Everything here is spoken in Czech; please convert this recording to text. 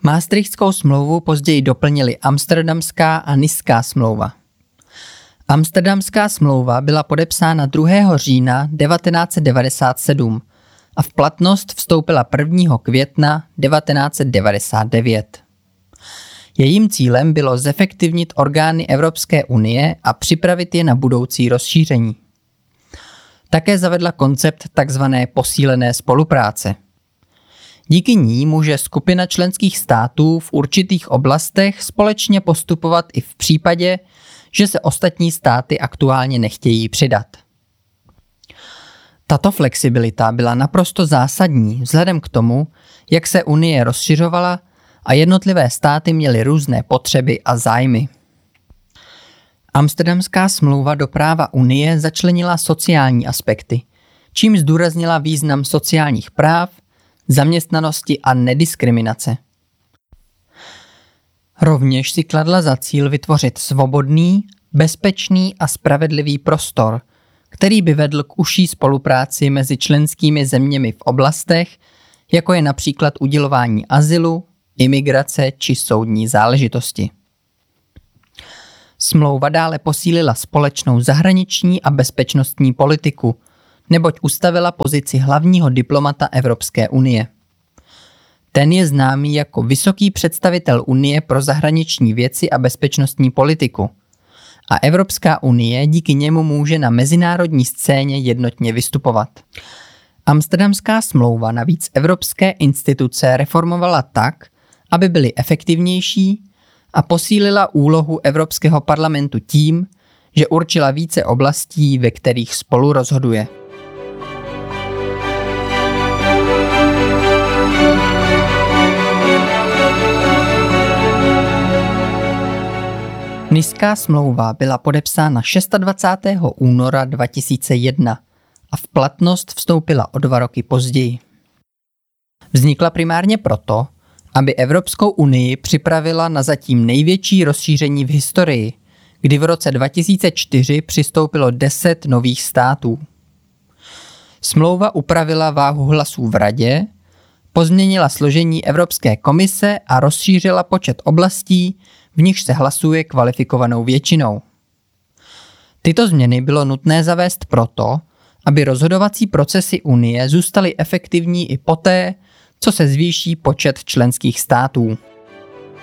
Maastrichtskou smlouvu později doplnili Amsterdamská a Nická smlouva. Amsterdamská smlouva byla podepsána 2. října 1997 a v platnost vstoupila 1. května 1999. Jejím cílem bylo zefektivnit orgány Evropské unie a připravit je na budoucí rozšíření. Také zavedla koncept tzv. Posílené spolupráce. Díky ní může skupina členských států v určitých oblastech společně postupovat i v případě, že se ostatní státy aktuálně nechtějí přidat. Tato flexibilita byla naprosto zásadní vzhledem k tomu, jak se Unie rozšiřovala a jednotlivé státy měly různé potřeby a zájmy. Amsterdamská smlouva do práva Unie začlenila sociální aspekty, čímž zdůraznila význam sociálních práv, zaměstnanosti a nediskriminace. Rovněž si kladla za cíl vytvořit svobodný, bezpečný a spravedlivý prostor, který by vedl k užší spolupráci mezi členskými zeměmi v oblastech, jako je například udělování azylu, imigrace či soudní záležitosti. Smlouva dále posílila společnou zahraniční a bezpečnostní politiku, neboť ustavila pozici hlavního diplomata Evropské unie. Ten je známý jako vysoký představitel Unie pro zahraniční věci a bezpečnostní politiku. A Evropská unie díky němu může na mezinárodní scéně jednotně vystupovat. Amsterdamská smlouva navíc evropské instituce reformovala tak, aby byly efektivnější a posílila úlohu Evropského parlamentu tím, že určila více oblastí, ve kterých spolu rozhoduje. Nická smlouva byla podepsána 26. února 2001 a v platnost vstoupila o 2 roky později. Vznikla primárně proto, aby Evropskou unii připravila na zatím největší rozšíření v historii, kdy v roce 2004 přistoupilo 10 nových států. Smlouva upravila váhu hlasů v Radě, pozměnila složení Evropské komise a rozšířila počet oblastí, v nichž se hlasuje kvalifikovanou většinou. Tyto změny bylo nutné zavést proto, aby rozhodovací procesy Unie zůstaly efektivní i poté, co se zvýší počet členských států.